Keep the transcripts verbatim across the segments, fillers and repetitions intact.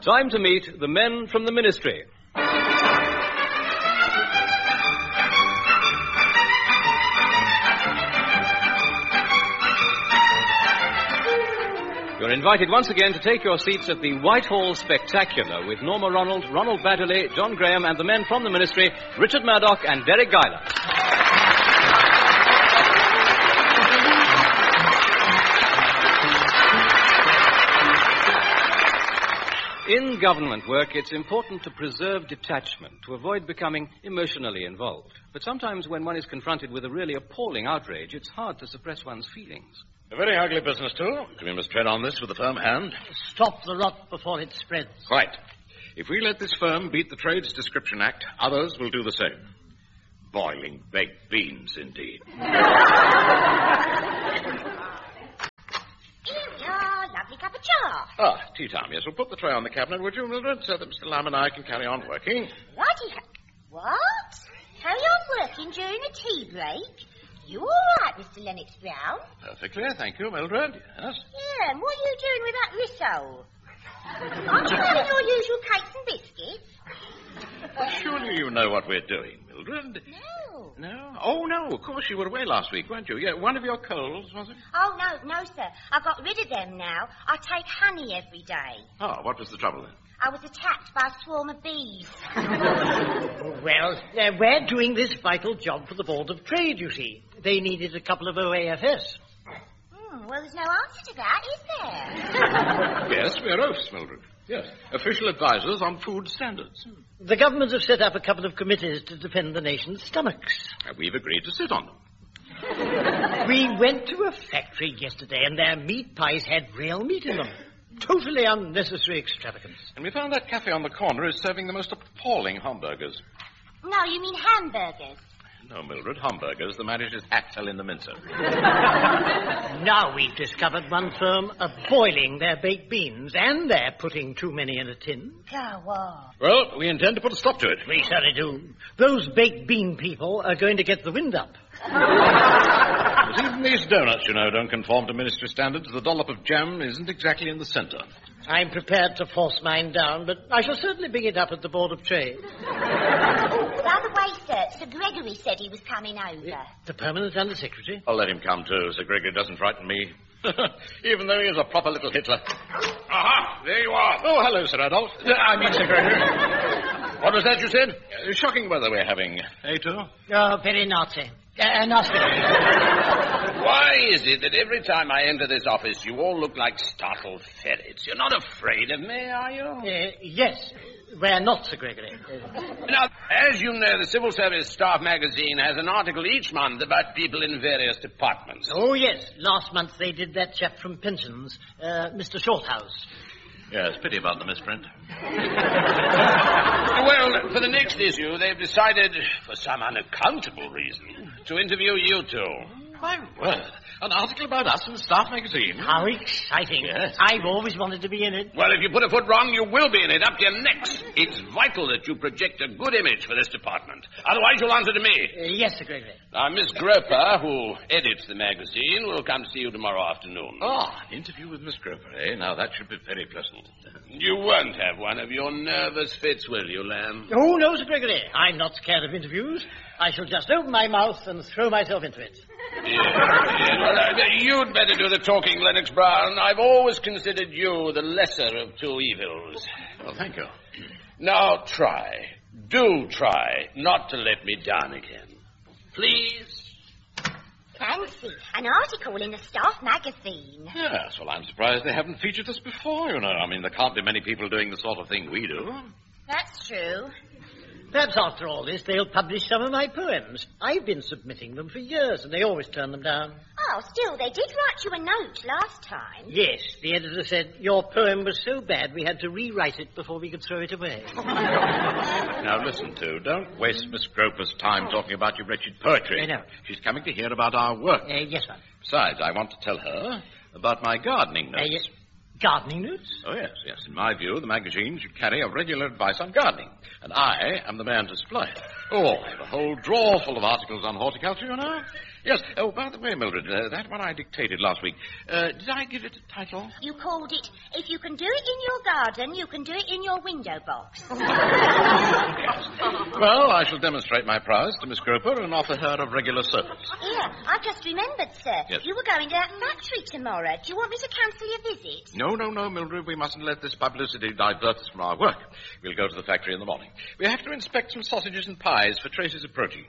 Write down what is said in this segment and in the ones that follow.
Time to meet the men from the Ministry. You're invited once again to take your seats at the Whitehall Spectacular with Norma Ronald, Ronald Baddeley, John Graham, and the men from the Ministry, Richard Murdoch and Derek Guyler. In government work, it's important to preserve detachment, to avoid becoming emotionally involved. But sometimes when one is confronted with a really appalling outrage, it's hard to suppress one's feelings. A very ugly business, too. We must tread on this with a firm hand. Stop the rot before it spreads. Quite. If we let this firm beat the Trades Description Act, others will do the same. Boiling baked beans, indeed. Lovely cup of char. Ah, tea time, yes. We'll put the tray on the cabinet, would you, Mildred, so that Mister Lamb and I can carry on working? Righty. What? Carry on working during a tea break? You all right, Mister Lennox Brown? Perfectly, thank you, Mildred, yes. Yeah, and what are you doing with that risotto? Aren't you having your usual cakes and biscuits? Well, surely you know what we're doing, Mildred. No. No? Oh, no, of course you were away last week, weren't you? Yeah, one of your coals, was it? Oh, no, no, sir. I got rid of them now. I take honey every day. Oh, what was the trouble then? I was attacked by a swarm of bees. Well, uh, we're doing this vital job for the Board of Trade, you see. They needed a couple of O A F S. Hmm, well, there's no answer to that, is there? Yes, we're oafs, Mildred. Yes, official advisors on food standards. The government have set up a couple of committees to defend the nation's stomachs. And we've agreed to sit on them. We went to a factory yesterday and their meat pies had real meat in them. Totally unnecessary extravagance. And we found that cafe on the corner is serving the most appalling hamburgers. No, you mean hamburgers. No, Mildred, hamburgers. The manager's hat fell in the mincer. Now we've discovered one firm are boiling their baked beans, and they're putting too many in a tin. Go on. Well, we intend to put a stop to it. We certainly do. Those baked bean people are going to get the wind up. But even these donuts, you know, don't conform to ministry standards. The dollop of jam isn't exactly in the centre. I'm prepared to force mine down, but I shall certainly bring it up at the Board of Trade. Oh, by the way, sir, Sir Gregory said he was coming over. The permanent Under-Secretary? I'll let him come, too. Sir Gregory doesn't frighten me. Even though he is a proper little Hitler. Aha! There you are. Oh, hello, Sir Adolf. Uh, I mean, Sir Gregory. What was that you said? Uh, shocking weather we're having. Eh, too? Oh, very naughty. Uh, nasty. Why is it that every time I enter this office, you all look like startled ferrets? You're not afraid of me, are you? Uh, yes, we're not, Sir Gregory. Uh, now, as you know, the Civil Service Staff magazine has an article each month about people in various departments. Oh, yes. Last month they did that chap from pensions, uh, Mister Shorthouse. Yes, pity about the misprint. Well, for the next issue, they've decided, for some unaccountable reason, to interview you two. My word. An article about us in the Staff magazine. How exciting. Yes. I've always wanted to be in it. Well, if you put a foot wrong, you will be in it, up to your necks. It's vital that you project a good image for this department. Otherwise, you'll answer to me. Uh, yes, Sir Gregory. Now, Miss Groper, who edits the magazine, will come to see you tomorrow afternoon. Ah, an interview with Miss Groper, eh? Now, that should be very pleasant. You won't have one of your nervous fits, will you, Lamb? Oh, no, Sir Gregory. I'm not scared of interviews. I shall just open my mouth and throw myself into it. Yeah, yeah. Well, uh, you'd better do the talking, Lennox Brown. I've always considered you the lesser of two evils. Well, thank you. Now, try. Do try not to let me down again. Please? Fancy, an article in the Staff magazine. Yes, well, I'm surprised they haven't featured us before, you know. I mean, there can't be many people doing the sort of thing we do. That's true. Perhaps after all this, they'll publish some of my poems. I've been submitting them for years, and they always turn them down. Oh, still, they did write you a note last time. Yes, the editor said your poem was so bad we had to rewrite it before we could throw it away. Now, listen, to, don't waste Miss Groper's time talking about your wretched poetry. I know. She's coming to hear about our work. Uh, yes, ma'am. Besides, I want to tell her about my gardening notes. Uh, yes. Gardening notes? Oh, yes, yes. In my view, the magazine should carry a regular advice on gardening, and I am the man to supply it. Oh, I have a whole drawer full of articles on horticulture, you know. Yes. Oh, by the way, Mildred, uh, that one I dictated last week, uh, did I give it a title? You called it, If You Can Do It in Your Garden, You Can Do It in Your Window Box. Yes. Well, I shall demonstrate my prowess to Miss Groper and offer her a regular service. Here, I've just remembered, sir. Yes. You were going to that factory tomorrow. Do you want me to cancel your visit? No, no, no, Mildred. We mustn't let this publicity divert us from our work. We'll go to the factory in the morning. We have to inspect some sausages and pies for traces of protein.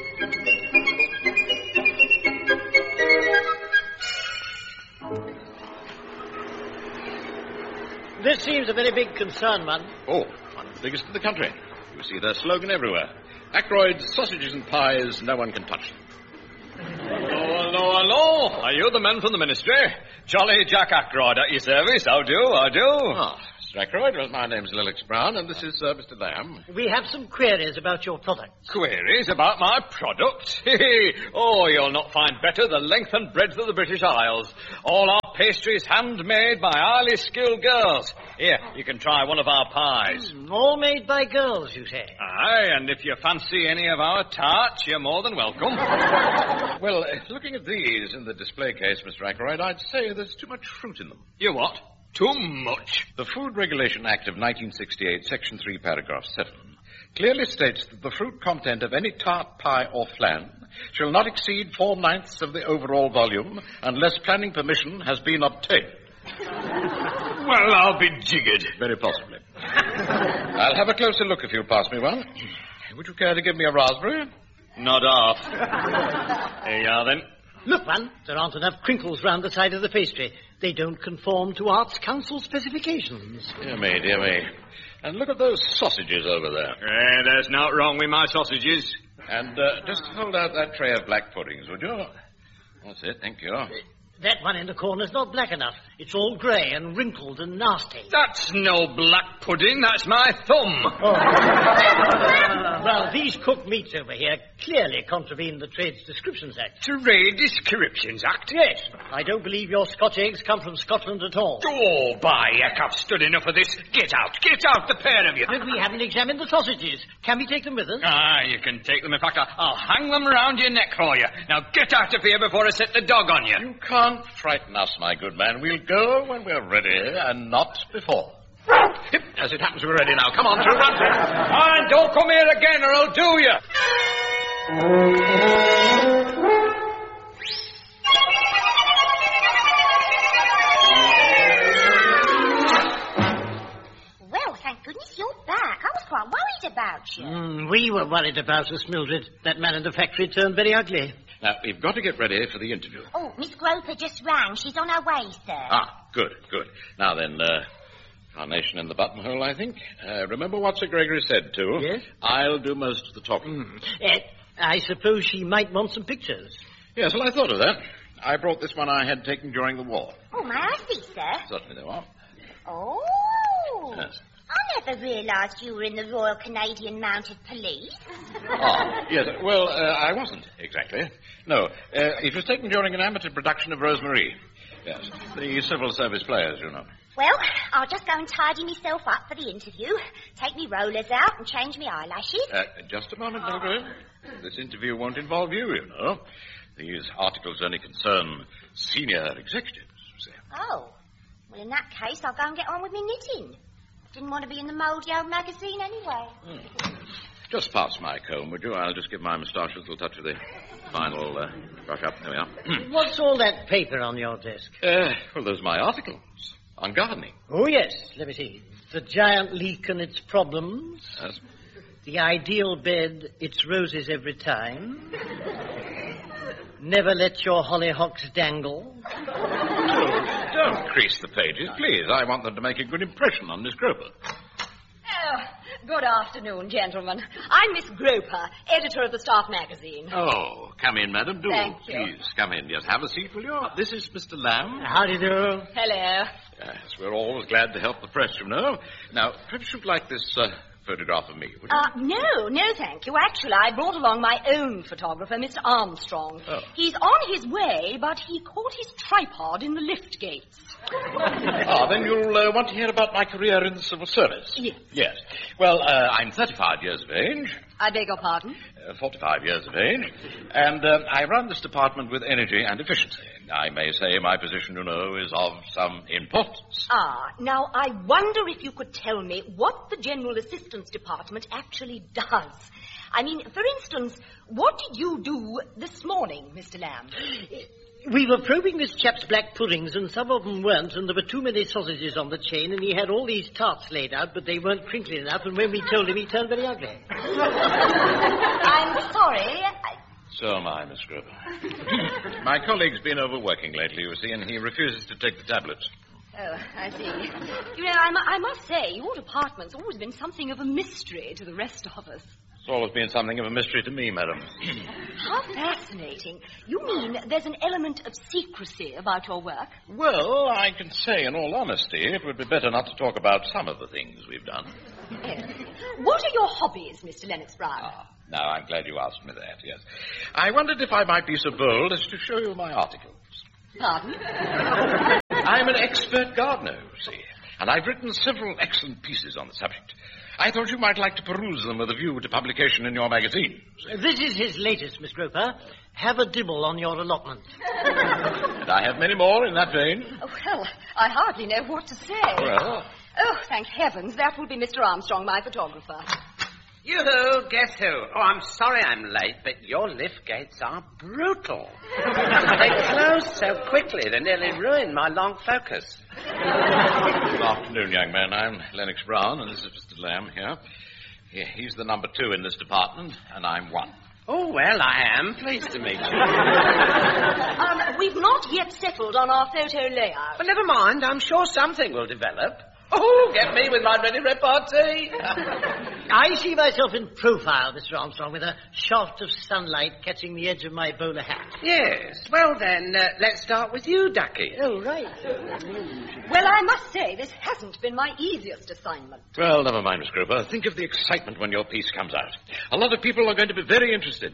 This seems a very big concern, man. Oh, one of the biggest in the country. You see their slogan everywhere. Ackroyd's sausages and pies, no one can touch them. Hello, hello, hello. Are you the men from the ministry? Jolly Jack Ackroyd at your service. How do, how do? Ah, Mister Ackroyd, well, my name's Lilix Brown, and this is uh, Mister Lamb. We have some queries about your products. Queries about my product? Oh, you'll not find better the length and breadth of the British Isles. All our pastries handmade by highly skilled girls. Here, you can try one of our pies. Mm, all made by girls, you say? Aye, and if you fancy any of our tarts, you're more than welcome. Well, uh, looking at these in the display case, Mister Ackroyd, I'd say there's too much fruit in them. You what? Too much? The Food Regulation Act of nineteen sixty-eight, Section three, Paragraph seven, clearly states that the fruit content of any tart, pie, or flan shall not exceed four-ninths of the overall volume unless planning permission has been obtained. Well, I'll be jiggered. Very possibly. I'll have a closer look if you'll pass me one. Would you care to give me a raspberry? Not half. Here you are, then. Look, man, there aren't enough crinkles round the side of the pastry. They don't conform to Arts Council specifications. Dear me, dear me. And look at those sausages over there. Eh, there's naught wrong with my sausages. And uh, just hold out that tray of black puddings, would you? That's it, thank you. That one in the corner's not black enough. It's all grey and wrinkled and nasty. That's no black pudding, that's my thumb. Oh. Well, these cooked meats over here clearly contravene the Trades Descriptions Act. Trade Descriptions Act? Yes. I don't believe your Scotch eggs come from Scotland at all. Oh, by heck, I've stood enough of this. Get out, get out, the pair of you. But we haven't examined the sausages. Can we take them with us? Ah, you can take them. In fact, I'll hang them round your neck for you. Now get out of here before I set the dog on you. You can't frighten us, my good man. We'll go when we're ready and not before. Hip, as it happens, we're ready now. Come on, through, run through. And don't come here again or I'll do you. Well, thank goodness you're back. I was quite worried about you. Mm, we were worried about us, Mildred. That man in the factory turned very ugly. Now, we've got to get ready for the interview. Oh, Miss Groper just rang. She's on her way, sir. Ah, good, good. Now then, uh, carnation in the buttonhole, I think. Uh, remember what Sir Gregory said, too? Yes? I'll do most of the talking. Mm. Uh, I suppose she might want some pictures. Yes, well, I thought of that. I brought this one I had taken during the war. Oh, may I see, sir? Certainly there are. Oh. Yes. I never realised you were in the Royal Canadian Mounted Police. Ah, yes. Well, uh, I wasn't, exactly. No, uh, it was taken during an amateur production of Rosemarie. Yes, the civil service players, you know. Well, I'll just go and tidy myself up for the interview, take me rollers out and change me eyelashes. Uh, just a moment, Mildred. This interview won't involve you, you know. These articles only concern senior executives, you see. Oh. Well, in that case, I'll go and get on with my knitting. Didn't want to be in the mouldy old magazine anyway. Hmm. Just pass my comb, would you? I'll just give my moustache a little touch of the final uh, brush up. There we are. What's all that paper on your desk? Uh, well, those are my articles on gardening. Oh, yes. Let me see. The giant leek and its problems. Yes. The ideal bed, its roses every time. Never let your hollyhocks dangle. Don't crease the pages, please. I want them to make a good impression on Miss Groper. Oh, good afternoon, gentlemen. I'm Miss Groper, editor of the Staff magazine. Oh, come in, madam. Do. Thank you. Please, come in. Yes, have a seat, will you? This is Mister Lamb. How do you do? Hello. Yes, we're always glad to help the press, you know. Now, perhaps you'd like this uh, photograph of me, would you? Uh, no, no, thank you. Actually, I brought along my own photographer, Mister Armstrong. Oh. He's on his way, but he caught his tripod in the lift gates. Ah, then you'll uh, want to hear about my career in the civil service. Yes. Yes. Well, uh, I'm thirty-five years of age. I beg your pardon? Uh, forty-five years of age. And uh, I run this department with energy and efficiency. I may say my position, you know, is of some importance. Ah, now I wonder if you could tell me what the General Assistance Department actually does. I mean, for instance, what did you do this morning, Mister Lamb? We were probing this chap's black puddings, and some of them weren't, and there were too many sausages on the chain, and he had all these tarts laid out, but they weren't crinkly enough, and when we told him, he turned very ugly. I'm sorry. I... So am I, Miss Grover. My colleague's been overworking lately, you see, and he refuses to take the tablets. Oh, I see. You know, I, mu- I must say, your department's always been something of a mystery to the rest of us. It's always been something of a mystery to me, madam. How fascinating. You mean there's an element of secrecy about your work? Well, I can say in all honesty, it would be better not to talk about some of the things we've done. Yes. What are your hobbies, Mister Lennox Brown? Ah, now I'm glad you asked me that, yes. I wondered if I might be so bold as to show you my articles. Pardon? I'm an expert gardener, you see, and I've written several excellent pieces on the subject. I thought you might like to peruse them with a view to publication in your magazine. This is his latest, Miss Groper. Have a dibble on your allotment. And I have many more in that vein. Oh, well, I hardly know what to say. Well... Oh, thank heavens, that will be Mister Armstrong, my photographer. Yoo-hoo, guess who? Oh, I'm sorry I'm late, but your lift gates are brutal. They close so quickly, they nearly ruin my long focus. Good afternoon, young man. I'm Lennox Brown, and this is Mister Lamb here. He- He's the number two in this department, and I'm one. Oh, well, I am pleased to meet you. Um, we've not yet settled on our photo layout. But never mind, I'm sure something will develop. Oh, get me with my ready repartee. I see myself in profile, Mister Armstrong, with a shaft of sunlight catching the edge of my bowler hat. Yes, well then, uh, let's start with you, Ducky. Oh, right. Well, I must say, this hasn't been my easiest assignment. Well, never mind, Miss Grover. Think of the excitement when your piece comes out. A lot of people are going to be very interested.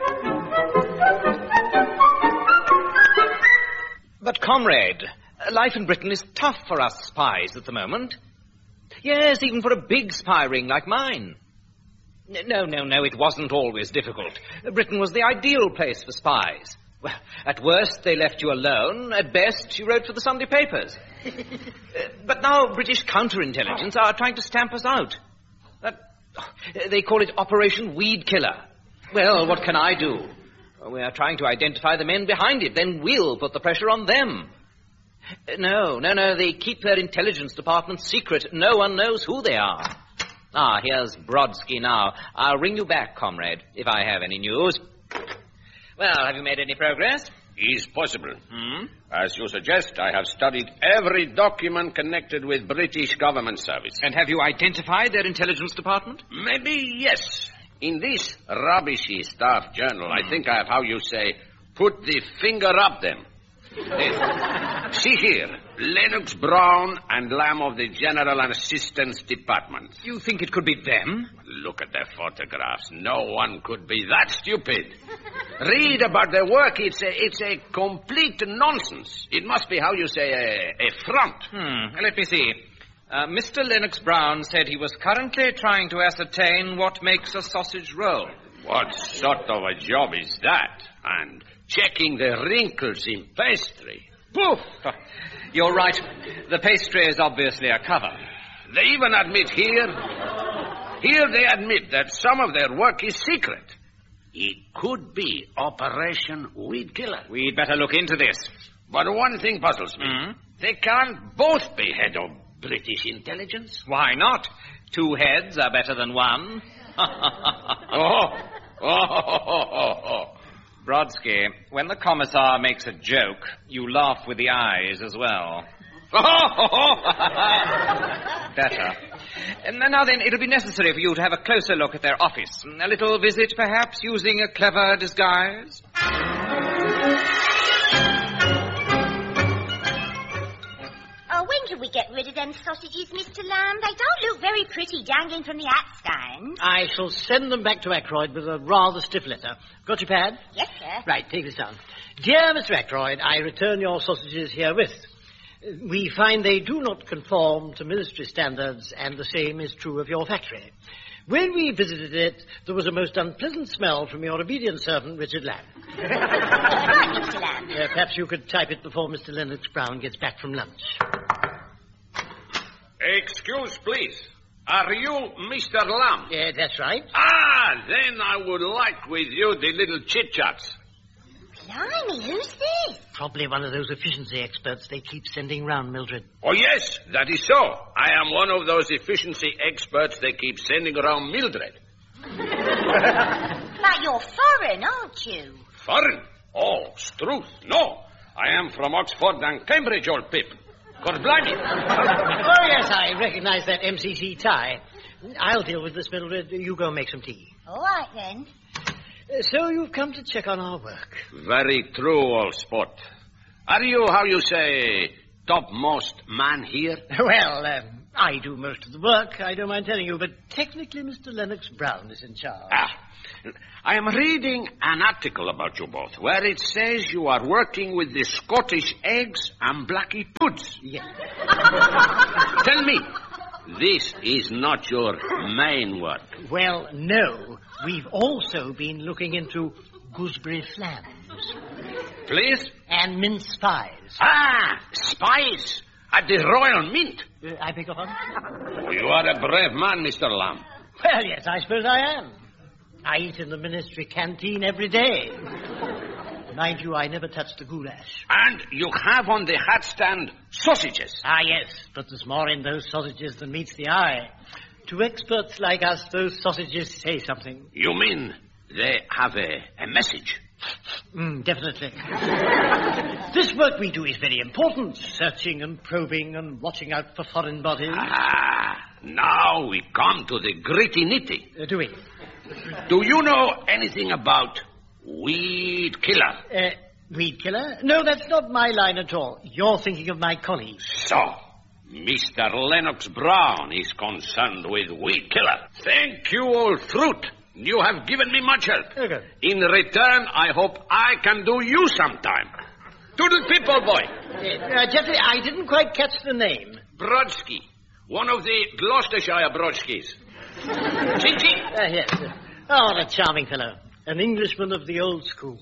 But, comrade, life in Britain is tough for us spies at the moment. Yes, even for a big spy ring like mine. No, no, no, it wasn't always difficult. Britain was the ideal place for spies. Well, at worst, they left you alone. At best, you wrote for the Sunday papers. uh, but now British counterintelligence are trying to stamp us out. Uh, they call it Operation Weed Killer. Well, what can I do? We are trying to identify the men behind it. Then we'll put the pressure on them. No, no, no, they keep their intelligence department secret. No one knows who they are. Ah, here's Brodsky now. I'll ring you back, comrade, if I have any news. Well, have you made any progress? Is possible. Hmm? As you suggest, I have studied every document connected with British government service. And have you identified their intelligence department? Maybe yes. In this rubbishy staff journal, I think I have, how you say, put the finger up them. See here, Lennox Brown and Lamb of the General and Assistance Department. You think it could be them? Look at their photographs. No one could be that stupid. Read about their work. It's a, it's a complete nonsense. It must be, how you say, a, a front. Hmm, let me see. Uh, Mister Lennox Brown said he was currently trying to ascertain what makes a sausage roll. What sort of a job is that? And checking the wrinkles in pastry. Poof! You're right. The pastry is obviously a cover. They even admit here, here they admit that some of their work is secret. It could be Operation Weed Killer. We'd better look into this. But one thing puzzles me. Hmm? They can't both be head of British intelligence. Why not? Two heads are better than one. oh, oh, oh, oh, oh. Brodsky, when the commissar makes a joke, you laugh with the eyes as well. Better. And now then, it'll be necessary for you to have a closer look at their office. A little visit, perhaps, using a clever disguise? Oh, when can we get rid of them sausages, Mister Lamb? They don't look very pretty dangling from the hat stand. I shall send them back to Ackroyd with a rather stiff letter. Got your pad? Yes, sir. Right, take this down. Dear Mister Ackroyd, I return your sausages herewith. We find they do not conform to ministry standards, and the same is true of your factory. When we visited it, there was a most unpleasant smell from your obedient servant, Richard Lamb. Right, Mister Lamb. Uh, perhaps you could type it before Mister Lennox Brown gets back from lunch. Excuse, please. Are you Mister Lamb? Yeah, that's right. Ah, then I would like with you the little chit-chats. Blimey, who's this? Probably one of those efficiency experts they keep sending round, Mildred. Oh, yes, that is so. I am one of those efficiency experts they keep sending around Mildred. But you're foreign, aren't you? Foreign? Oh, Struth, no. I am from Oxford and Cambridge, old pip. God blimey. Oh, yes, I recognize that M C C tie. I'll deal with this, Mildred. You go make some tea. All right, then. Uh, so you've come to check on our work. Very true, old sport. Are you, how you say, topmost man here? Well, um, I do most of the work, I don't mind telling you, but technically Mister Lennox Brown is in charge. Ah, I am reading an article about you both where it says you are working with the Scottish eggs and Blackie puds. Yes. Tell me, this is not your main work. Well, no. We've also been looking into gooseberry flams. Please? And mince pies. Ah, spies at the Royal Mint. Uh, I beg your pardon? You are a brave man, Mister Lamb. Well, yes, I suppose I am. I eat in the ministry canteen every day. Mind you, I never touch the goulash. And you have on the hat stand sausages. Ah, yes, but there's more in those sausages than meets the eye. To experts like us, those sausages say something. You mean they have a, a message? Mm, definitely. This work we do is very important. Searching and probing and watching out for foreign bodies. Ah, now we come to the gritty-nitty. Uh, do we? Do you know anything about weed killer? Uh, weed killer? No, that's not my line at all. You're thinking of my colleague. So, Mister Lennox Brown is concerned with weed killer. Thank you, old fruit. You have given me much help. Okay. In return, I hope I can do you sometime. Toodle people, boy. Uh, Geoffrey, I didn't quite catch the name. Brodsky. One of the Gloucestershire Brodskys. Ching-ching. Uh, yes. Oh, what a charming fellow. An Englishman of the old school.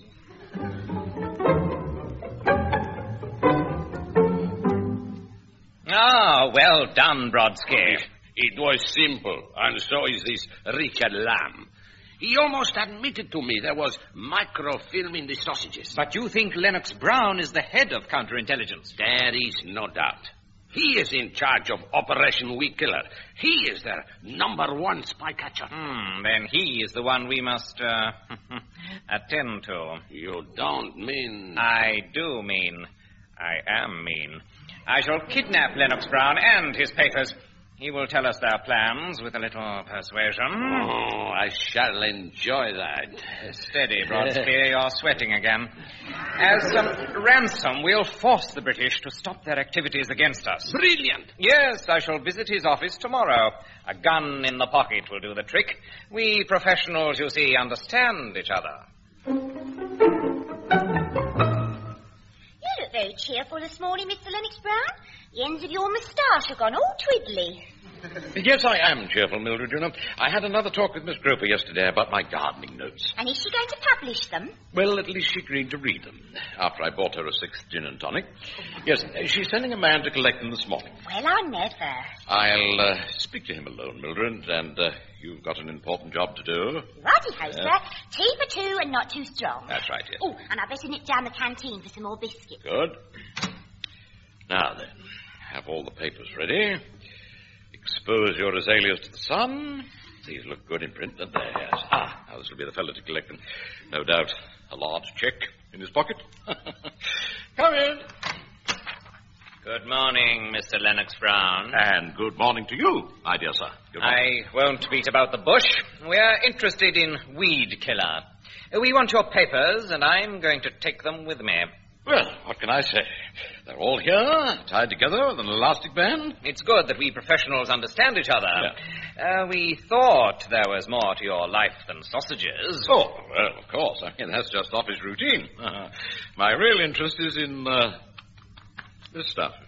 Ah, well done, Brodsky. It was simple, and so is this Richard Lamb. He almost admitted to me there was microfilm in the sausages. But you think Lennox Brown is the head of counterintelligence? There is no doubt. He is in charge of Operation Weed Killer. He is their number one spy catcher. Hmm, then he is the one we must uh, attend to. You don't mean... I do mean. I am mean. I shall kidnap Lennox Brown and his papers. He will tell us their plans with a little persuasion. Oh, I shall enjoy that. Steady, Brodsky, you're sweating again. As um, ransom, we'll force the British to stop their activities against us. Brilliant. Yes, I shall visit his office tomorrow. A gun in the pocket will do the trick. We professionals, you see, understand each other. You look very cheerful this morning, Mister Lennox Brown. The ends of your moustache have gone all twiddly. Yes, I am cheerful, Mildred, you know. I had another talk with Miss Groper yesterday about my gardening notes. And is she going to publish them? Well, at least she agreed to read them, after I bought her a sixth gin and tonic. Yes, she's sending a man to collect them this morning. Well, I never. I'll uh, speak to him alone, Mildred, and uh, you've got an important job to do. Righty-ho, sir. Tea for two and not too strong. That's right, yes. Oh, and I better nip down the canteen for some more biscuits. Good. Now then, have all the papers ready. Expose your azaleas to the sun. These look good in print, don't they? Yes. Ah, now this will be the fellow to collect them. No doubt a large check in his pocket. Come in. Good morning, Mister Lennox Brown. And good morning to you, my dear sir. Good morning. I won't beat about the bush. We're interested in weed killer. We want your papers, and I'm going to take them with me. Well, what can I say? They're all here, tied together with an elastic band. It's good that we professionals understand each other. Yeah. Uh, we thought there was more to your life than sausages. Oh, well, of course. I mean, that's just office routine. Uh, my real interest is in uh, this stuff, you see.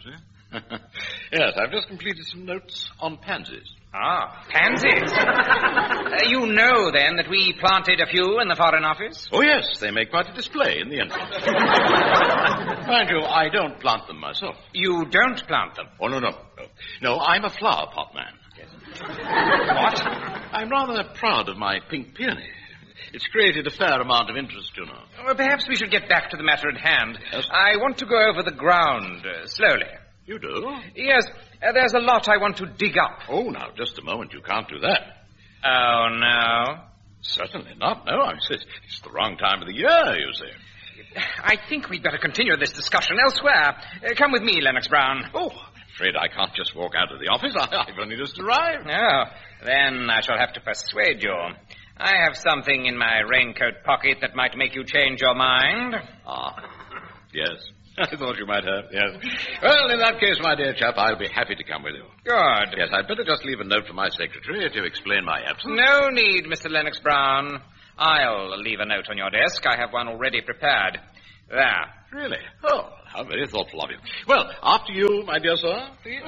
Yes, I've just completed some notes on pansies. Ah, pansies. uh, you know, then, that we planted a few in the Foreign Office? Oh, yes, they make quite a display in the entrance. Mind you, I don't plant them myself. You don't plant them? Oh, no, no. No, no I'm a flower pot man. Yes. What? I'm rather proud of my pink peony. It's created a fair amount of interest, you know. Well, perhaps we should get back to the matter at hand. Yes? I want to go over the ground uh, slowly. You do? Yes, uh, there's a lot I want to dig up. Oh, now, just a moment. You can't do that. Oh, no? Certainly not, no. I said it's the wrong time of the year, you see. I think we'd better continue this discussion elsewhere. Uh, come with me, Lennox Brown. Oh, I'm afraid I can't just walk out of the office. I, I've only just arrived. Oh, then I shall have to persuade you. I have something in my raincoat pocket that might make you change your mind. Ah, yes. I thought you might have, yes. Well, in that case, my dear chap, I'll be happy to come with you. Good. Yes, I'd better just leave a note for my secretary to explain my absence. No need, Mister Lennox Brown. I'll leave a note on your desk. I have one already prepared. There. Really? Oh, how very thoughtful of you. Well, after you, my dear sir, please.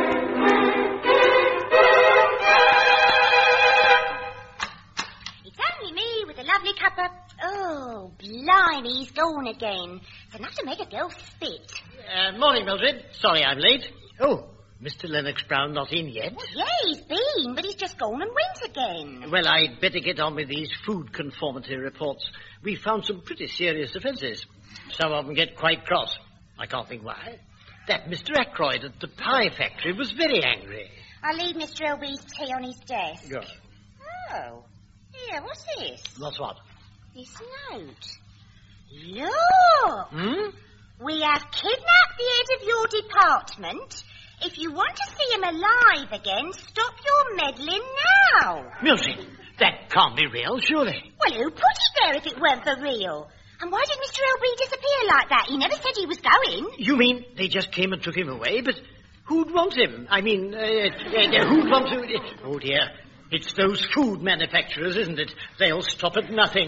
It's only me with a lovely cup of... Oh, blimey, he's gone again. It's enough to make a girl spit. Uh, morning, Mildred. Sorry I'm late. Oh, Mister Lennox Brown not in yet? Well, yeah, he's been, but he's just gone and went again. Well, I'd better get on with these food conformity reports. We found some pretty serious offences. Some of them get quite cross. I can't think why. That Mister Ackroyd at the pie factory was very angry. I'll leave Mister L B's tea on his desk. Good. Oh. Here, what's this? What's what? This note. Look! Hmm? We have kidnapped the head of your department. If you want to see him alive again, stop your meddling now. Mildred, that can't be real, surely. Well, who put it there if it weren't for real? And why did Mister L B disappear like that? He never said he was going. You mean they just came and took him away? But who'd want him? I mean, uh, uh, who'd want to... Oh, dear. It's those food manufacturers, isn't it? They'll stop at nothing.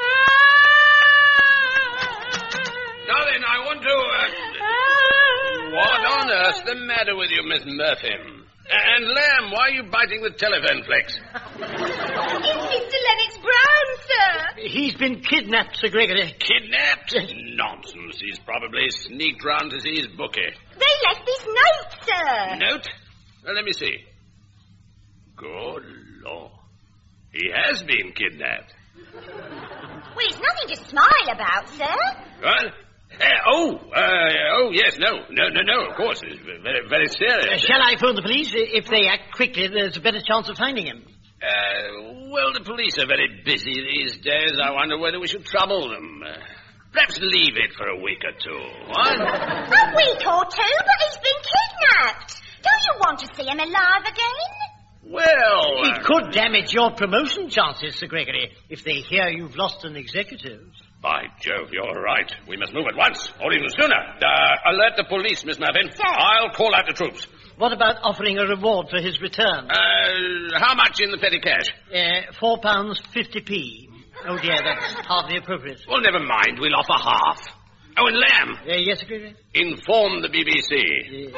Now then, I want to... Uh, what on earth's the matter with you, Miss Murphy? And, Lamb, why are you biting the telephone flex? It's Mister Lennox Brown, sir. He's been kidnapped, Sir Gregory. Kidnapped? Nonsense. He's probably sneaked round to see his bookie. They left this note, sir. Note? Well, let me see. Good Lord. He has been kidnapped. Well, it's nothing to smile about, sir. What? Uh, oh, uh, oh, yes, no, no, no, no, of course, it's very, very serious. Uh, shall I phone the police? If they act quickly, there's a better chance of finding him. Uh, well, the police are very busy these days. I wonder whether we should trouble them. Uh, perhaps leave it for a week or two, what? A week or two, but he's been kidnapped. Don't you want to see him alive again? Well... It could damage your promotion chances, Sir Gregory, if they hear you've lost an executive. By Jove, you're right. We must move at once, or even sooner. Uh, alert the police, Miss Mervyn. Sir. I'll call out the troops. What about offering a reward for his return? Uh, how much in the petty cash? Uh, four pounds fifty p. Oh, dear, that's hardly appropriate. Well, never mind. We'll offer half. Oh, and Lamb. Uh, yes, Sir Gregory? Inform the B B C.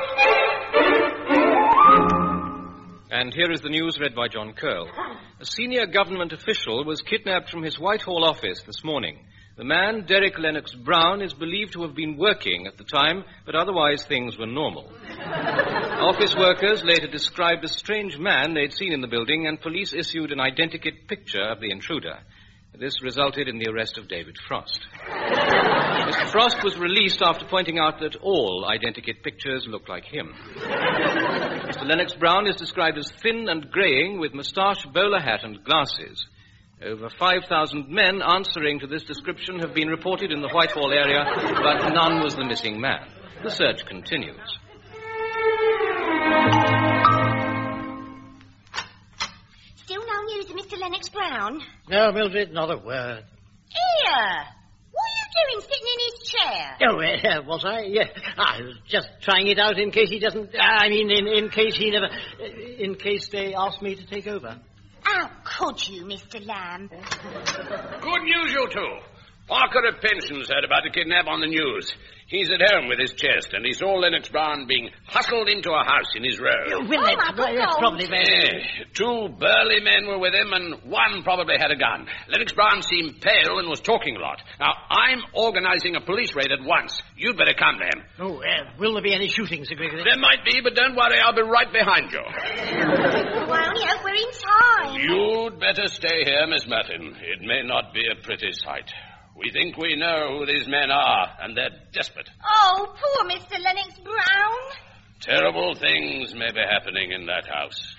And here is the news read by John Curl. A senior government official was kidnapped from his Whitehall office this morning. The man, Derek Lennox Brown, is believed to have been working at the time, but otherwise things were normal. Office workers later described a strange man they'd seen in the building, and police issued an identikit picture of the intruder. This resulted in the arrest of David Frost. Mister Frost was released after pointing out that all identikit pictures looked like him. Mister Lennox Brown is described as thin and greying with moustache, bowler hat and glasses. Over five thousand men answering to this description have been reported in the Whitehall area, but none was the missing man. The search continues. Still no news of Mister Lennox Brown? No, Mildred, not a word. Here! What are you doing sitting in his chair? Oh, uh, was I? Yeah. I was just trying it out in case he doesn't... Uh, I mean, in, in case he never... Uh, in case they ask me to take over. How could you, Mister Lamb? Good news, you two. Parker of Pensions heard about the kidnap on the news. He's at home with his chest, and he saw Lennox Brown being hustled into a house in his road. Oh, well, that's, my that's God. probably very... Yeah, two burly men were with him, and one probably had a gun. Lennox Brown seemed pale and was talking a lot. Now, I'm organizing a police raid at once. You'd better come then. Oh, uh, will there be any shooting, Sir Gregory? There might be, but don't worry, I'll be right behind you. Well, I only hope we're in time. You'd better stay here, Miss Merton. It may not be a pretty sight. We think we know who these men are, and they're desperate. Oh, poor Mister Lennox Brown. Terrible things may be happening in that house.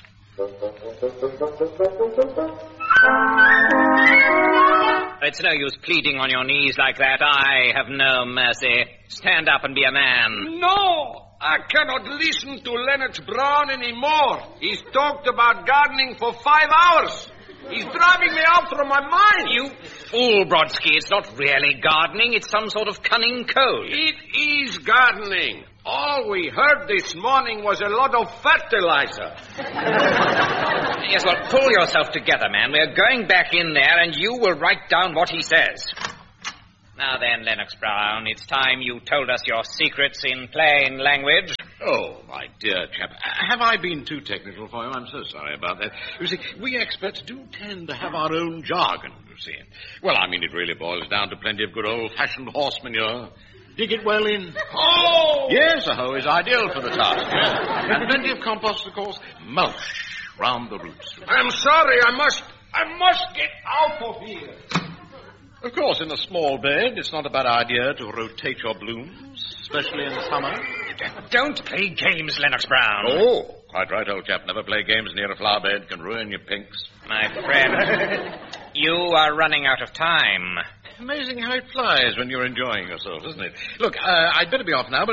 It's no use pleading on your knees like that. I have no mercy. Stand up and be a man. No! I cannot listen to Lennox Brown anymore. He's talked about gardening for five hours. He's driving me out from my mind. You fool, Brodsky. It's not really gardening. It's some sort of cunning code. It is gardening. All we heard this morning was a lot of fertilizer. Yes, well, pull yourself together, man. We're going back in there, and you will write down what he says. Now then, Lennox Brown, it's time you told us your secrets in plain language. Oh, my dear chap. Have I been too technical for you? I'm so sorry about that. You see, we experts do tend to have our own jargon, you see. Well, I mean, it really boils down to plenty of good old-fashioned horse manure. Dig it well in. Oh! Yes, a hoe is ideal for the task. Yeah. And plenty of compost, of course. Mulch round the roots. I'm sorry, I must, I must get out of here. Of course, in a small bed, it's not a bad idea to rotate your blooms, especially in summer. Don't play games, Lennox Brown. Oh, quite right, old chap. Never play games near a flower bed. Can ruin your pinks. My friend, you are running out of time. Amazing how it flies when you're enjoying yourself, isn't it? Look, uh, I'd better be off now, but